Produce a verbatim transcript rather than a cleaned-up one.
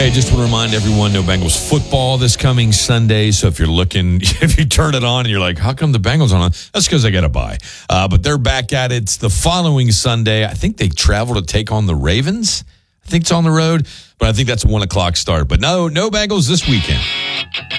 Hey, just want to remind everyone, no Bengals football this coming Sunday. So if you're looking, if you turn it on and you're like, how come the Bengals aren't on? That's because I got to buy. Uh, but they're back at it. It's the following Sunday. I think they travel to take on the Ravens. I think it's on the road, but I think that's a one o'clock start. But no, no Bengals this weekend.